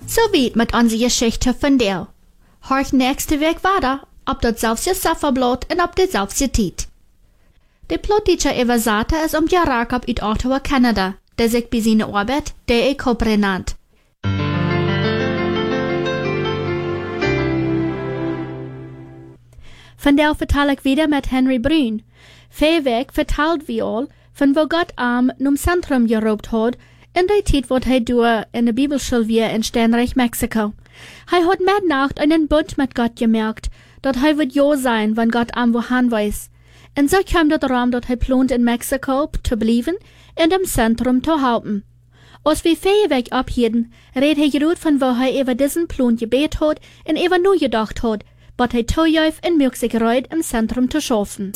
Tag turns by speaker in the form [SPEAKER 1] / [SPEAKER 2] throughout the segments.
[SPEAKER 1] So weit mit unserer Geschichte von dir. Horch nächste Weg weiter, ob das selbst Safferblatt und ob das selbst Tiet. Der Plottische Evasator ist Jarakab uit Ottawa, Kanada, der sich bei seiner Arbeit der Copre nannt. Von der vertel ich wieder mit Henry Brün. Verweg vertelt wir all, von wo Gott num Zentrum gerobt hat, in der Zeit, wo durch in der Bibelschule wir in Sternreich Mexiko. Hat mit Nacht einen Bund mit Gott gemerkt, dat wird ja sein, wenn Gott wohin weiß. Und so kam das Raum, dat plant in Mexiko zu bleiben, in dem Zentrum zu halten. Als wir Verweg abhielten, red gerut von wo über diesen Plan gebet hat und über nur gedacht hat, was toejuif en möglichkeit im Zentrum zu schaffen.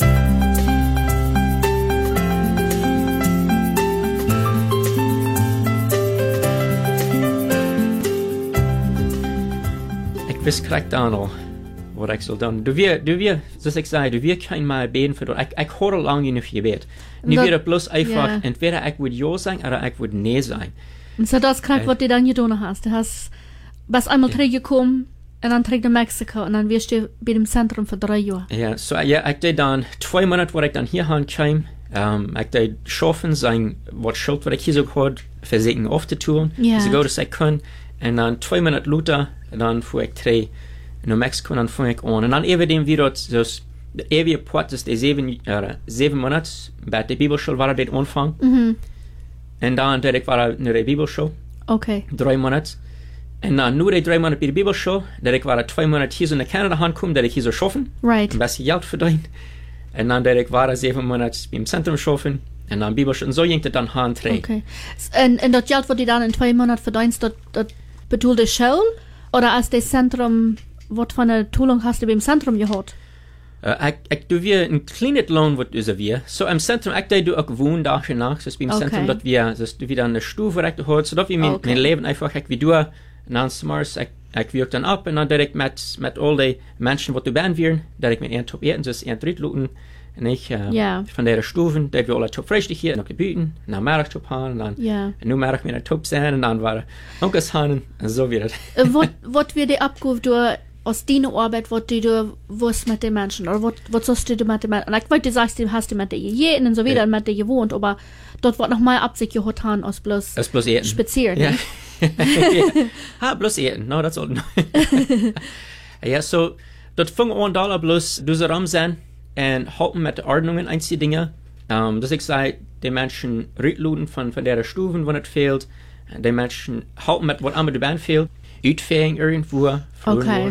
[SPEAKER 2] Ich weiß korrekt auch noch, was ich soll tun. Du wirst, das ich sage, du wirst kein Mal beten für das. Ich höre lange nicht viel beten. Ich werde bloß einfach, entweder ich würde ja sagen, oder ich würde nee sagen.
[SPEAKER 1] Und so das korrekt, was du dann getan hast. Du hast bis einmal zurückgekommen, und dann trägt in Mexiko und dann wirst du bei dem Zentrum für 3 Jahre.
[SPEAKER 2] Ja, so ja, ich hatte dann 2 Monate, wo ich dann hier kam. Ich hatte schaffen, sein, was Schuld, was ich hier so gehört, versuchen aufzutun, so gut als ich kann. Und dann 2 Monate später, dann fuhr ich 3 in Mexiko und dann fing ich an. Und dann eben dem wieder, das ewige Port ist die 7 Monate, bei der Bibelschule war der Anfang. Und dann war ich in der Bibelschule.
[SPEAKER 1] Okay.
[SPEAKER 2] 3 Monate. Und dann nur die 3 Monate bei der Bibelschule, ich war 2 Monate hier so in Kanada angekommen, ich hier so schaffen.
[SPEAKER 1] Right.
[SPEAKER 2] Ein bisschen Geld verdienen. Und dann ich war 7 Monate beim Zentrum schaffen. Und dann Bibelschule. Und so ging das dann Hand 3.
[SPEAKER 1] Okay. Und das Geld, was du dann in 2 Monaten verdienst, das betont die Schule? Oder als das Zentrum, was von der Schulung hast du beim Zentrum gehabt?
[SPEAKER 2] Ich du wir ein kleines Lohn, was wir. So im Zentrum, ich du auch gewohnt nach und nach. So beim Zentrum, dass wir, das du wieder eine Stufe recht hast, so dass wir mein Leben einfach, wie du, und dann smars, ich wirke dann ab und dann direkt mit all den Menschen, die du werden, direkt mit ihnen top eten, das ist Drittluten, und ich, von der Stufen, die wir alle top frisch hier, noch gebüten, und dann mehr ich top haben, und dann, und nun mehr ich mir top sein, und dann war Onkels haben, und so wieder.
[SPEAKER 1] Was wird dir abgeholt durch, aus deiner Arbeit, was du wusst mit den Menschen, oder was hast du mit den Menschen, und ich wollte, du sagst, du hast mit denen jeden und so wieder, und mit denen gewohnt, aber dort wird noch mal Absicht geholt haben, als bloß spazieren.
[SPEAKER 2] Ja. Bloß eten, no, that's all. Ja, so, dort fing an da bloß, du so rum sein, und halten mit Ordnungen einzige Dinge, dass ich sage, die Menschen rütteln von der Stufen, wo es fehlt, die Menschen halten mit, was immer du fehlt, Utfähig irgendwo,